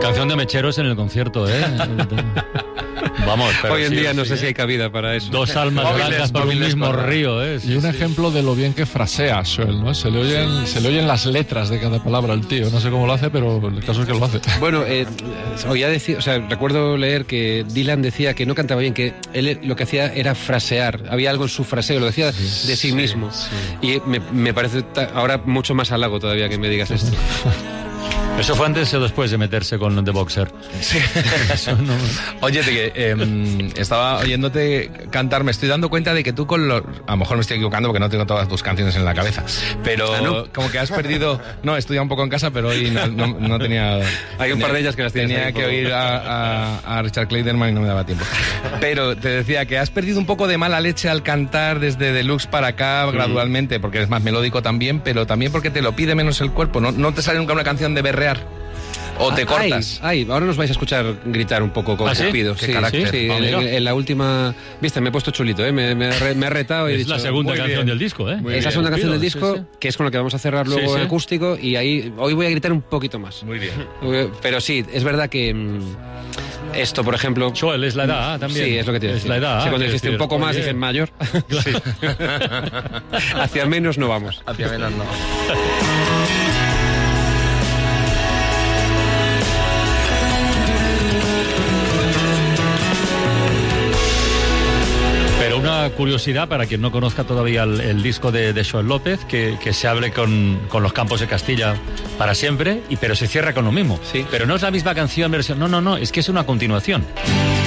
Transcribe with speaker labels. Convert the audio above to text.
Speaker 1: Canción de mecheros en el concierto, ¿eh? Vamos, pero
Speaker 2: hoy en día no sé
Speaker 1: ¿eh?
Speaker 2: si hay cabida para eso.
Speaker 1: Dos almas blancas por un mismo río, ¿eh?
Speaker 3: Y un ejemplo de lo bien que frasea Joel, ¿no? Se le oyen las letras de cada palabra al tío. No sé cómo lo hace, pero el caso es que lo hace.
Speaker 2: Bueno, recuerdo leer que Dylan decía que no cantaba bien, que él lo que hacía era frasear. Había algo en su fraseo, lo decía de sí mismo. Y me parece ahora mucho más halago todavía que me digas esto.
Speaker 1: ¿Eso fue antes o después de meterse con The Boxer?
Speaker 4: Sí. Oye, estaba oyéndote cantar, me estoy dando cuenta de que tú a lo mejor me estoy equivocando porque no tengo todas tus canciones en la cabeza, pero
Speaker 2: ¿no?
Speaker 4: Como que has perdido... No, he estudiado un poco en casa, pero hoy no tenía...
Speaker 2: Hay un par de ellas que las
Speaker 4: tenía que oír a Richard Clayderman y no me daba tiempo. Pero te decía que has perdido un poco de mala leche al cantar desde Deluxe para acá gradualmente, porque eres más melódico también, pero también porque te lo pide menos el cuerpo. No te sale nunca una canción de berrear. ¿O te cortas?
Speaker 2: Ahora nos vais a escuchar gritar un poco con Cupido.
Speaker 4: ¿Sí? ¿Qué carácter?
Speaker 2: Sí, en la última... Viste, me he puesto chulito, ¿eh? Me he retado y he
Speaker 1: es
Speaker 2: dicho...
Speaker 1: la segunda canción del disco, ¿eh?
Speaker 2: Es la segunda canción del disco, que es con la que vamos a cerrar luego en acústico, y hoy voy a gritar un poquito más.
Speaker 4: Muy bien.
Speaker 2: Pero sí, es verdad que... esto, por ejemplo...
Speaker 1: Joel, es la edad también.
Speaker 2: Sí, es lo que te digo.
Speaker 1: Es la edad.
Speaker 2: Sí, cuando dijiste un poco más, dicen mayor. Sí. Hacia menos no vamos.
Speaker 4: Hacia menos no.
Speaker 1: Pero una curiosidad para quien no conozca todavía el disco de Joel López, que se abre con Los Campos de Castilla para siempre, pero se cierra con lo mismo.
Speaker 2: Sí.
Speaker 1: Pero no es la misma canción, versión. No, es que es una continuación.